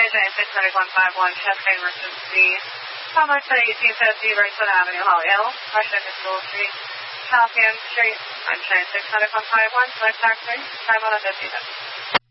3J600-151, chest emergency. Public to 1850 Richland Avenue, Holyoke. Washington School Street, South End Street. 3J600-151, select taxi. Time on a 50.